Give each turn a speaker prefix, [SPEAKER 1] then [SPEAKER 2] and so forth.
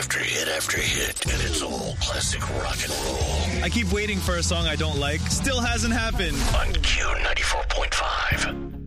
[SPEAKER 1] after hit, and it's all classic rock and roll.
[SPEAKER 2] I keep waiting for a song I don't like. Still hasn't happened.
[SPEAKER 1] On Q94.5.